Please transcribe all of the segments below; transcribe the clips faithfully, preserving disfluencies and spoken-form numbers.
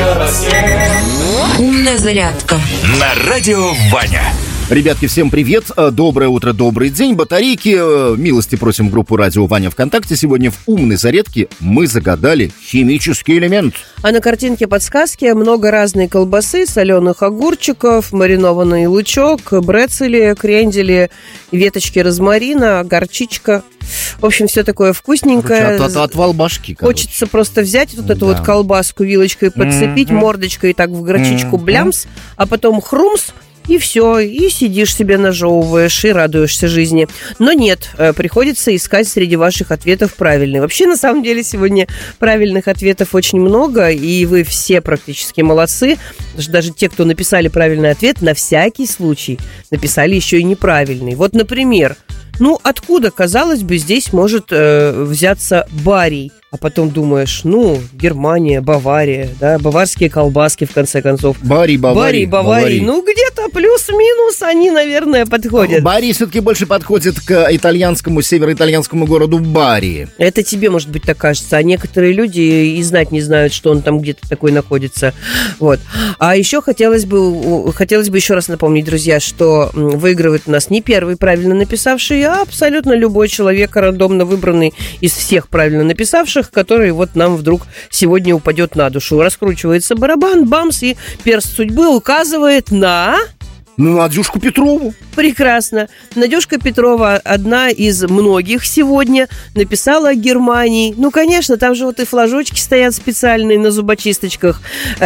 Умная зарядка на радио Ваня. Ребятки, всем привет, доброе утро, добрый день, батарейки. Милости просим в группу «Радио Ваня» ВКонтакте. Сегодня в «Умной зарядке» мы загадали химический элемент. А на картинке подсказки много разной колбасы, соленых огурчиков, маринованный лучок, брецели, крендели, веточки розмарина, горчичка. В общем, все такое вкусненькое. От, от, отвал башки, короче. Хочется просто взять вот эту Да. вот колбаску вилочкой, подцепить, Мгм. мордочкой так в горчичку Мгм. блямс, а потом хрумс, и все, и сидишь себе нажевываешь, и радуешься жизни. Но нет, э, приходится искать среди ваших ответов правильные. Вообще, на самом деле, сегодня правильных ответов очень много, и вы все практически молодцы. Потому что даже те, кто написали правильный ответ, на всякий случай написали еще и неправильный. Вот, например, ну, откуда, казалось бы, здесь может э, взяться барий? А потом думаешь, ну, Германия, Бавария, да, баварские колбаски, в конце концов. Барий, Баварий. Барий, Баварий. Ну, где-то плюс-минус они, наверное, подходят. Барий все-таки больше подходит к итальянскому, североитальянскому городу Бари. Это тебе, может быть, так кажется. А некоторые люди и знать не знают, что он там где-то такой находится. Вот. А еще хотелось бы, хотелось бы еще раз напомнить, друзья, что выигрывает у нас не первый правильно написавший, а абсолютно любой человек, рандомно выбранный из всех правильно написавших, который вот нам вдруг сегодня упадет на душу. Раскручивается барабан, бамс, и перст судьбы указывает на... Ну, Надюшку Петрову. Прекрасно. Надюшка Петрова, одна из многих сегодня, написала о Германии. Ну, конечно, там же вот и флажочки стоят специальные на зубочисточках.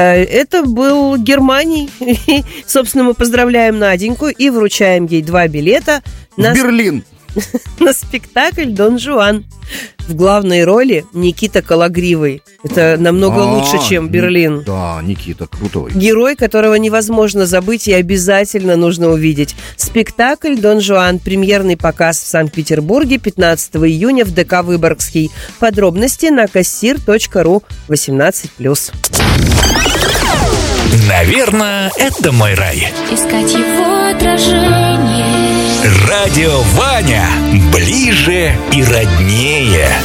Это был Германий. И, собственно, мы поздравляем Наденьку и вручаем ей два билета на... В Берлин. на спектакль «Дон Жуан». В главной роли Никита Кологривый. Это намного А, лучше, чем Берлин. Да, Никита крутой. Герой, которого невозможно забыть и обязательно нужно увидеть. Спектакль «Дон Жуан». Премьерный показ в Санкт-Петербурге пятнадцатого июня в ДК «Выборгский». Подробности на кассир точка ру восемнадцать плюс. Наверное, это мой рай. Искать его отражение. Радио Ваня. Ближе и роднее.